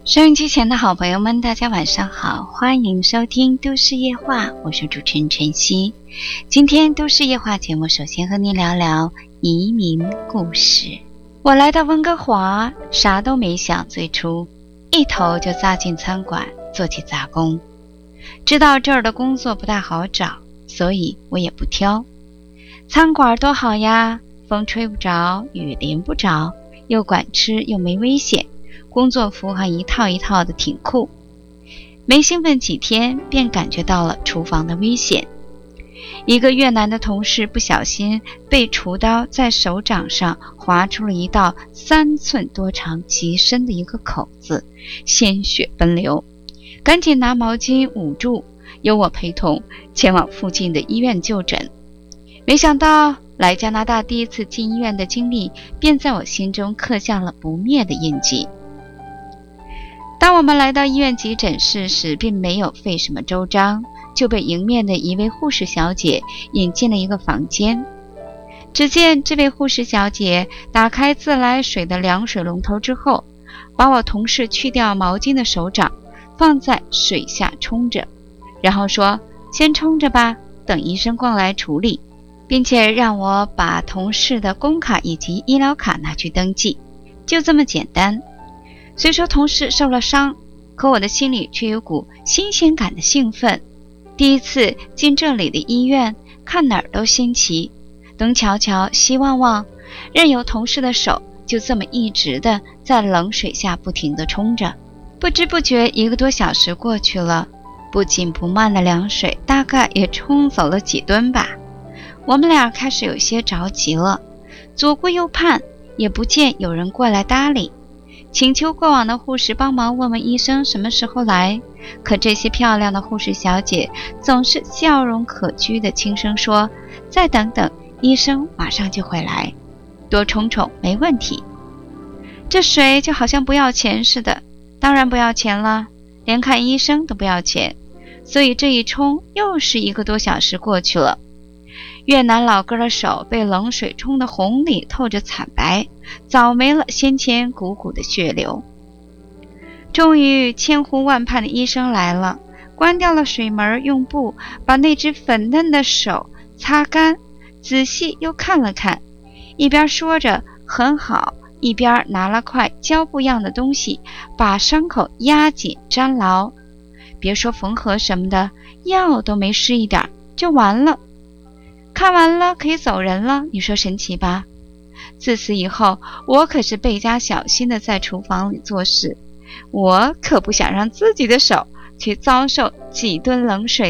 收音机前的好朋友们，大家晚上好，欢迎收听都市夜话，我是主持人晨曦。今天都市夜话节目首先和您聊聊移民故事。我来到温哥华，啥都没想，最初一头就扎进餐馆做起杂工。知道这儿的工作不大好找，所以我也不挑。餐馆多好呀，风吹不着，雨淋不着，又管吃又没危险，工作服还一套一套的，挺酷。没兴奋几天，便感觉到了厨房的危险。一个越南的同事不小心被厨刀在手掌上划出了一道3寸多长极深的一个口子，鲜血奔流，赶紧拿毛巾捂住，由我陪同前往附近的医院就诊。没想到来加拿大第一次进医院的经历，便在我心中刻下了不灭的印记。当我们来到医院急诊室时，并没有费什么周章，就被迎面的一位护士小姐引进了一个房间。只见这位护士小姐打开自来水的凉水龙头之后，把我同事去掉毛巾的手掌放在水下冲着，然后说：“先冲着吧，等医生过来处理。”并且让我把同事的工卡以及医疗卡拿去登记，就这么简单。虽说同事受了伤，可我的心里却有股新鲜感的兴奋。第一次进这里的医院，看哪儿都新奇，东瞧瞧西望望，任由同事的手就这么一直的在冷水下不停地冲着。不知不觉1个多小时过去了，不紧不慢的凉水大概也冲走了几吨吧。我们俩开始有些着急了，左顾右盼，也不见有人过来搭理，请求过往的护士帮忙问问医生什么时候来。可这些漂亮的护士小姐总是笑容可掬的轻声说：“再等等，医生马上就会来，多冲冲没问题。”这水就好像不要钱似的，当然不要钱了，连看医生都不要钱。所以这一冲又是1个多小时过去了。越南老哥的手被冷水冲得红里透着惨白，早没了先前汩汩的血流。终于千呼万盼的医生来了，关掉了水门，用布把那只粉嫩的手擦干，仔细又看了看，一边说着很好，一边拿了块胶布样的东西把伤口压紧粘牢。别说缝合什么的，药都没施一点就完了。看完了可以走人了，你说神奇吧？自此以后，我可是倍加小心的在厨房里做事，我可不想让自己的手去遭受几吨冷水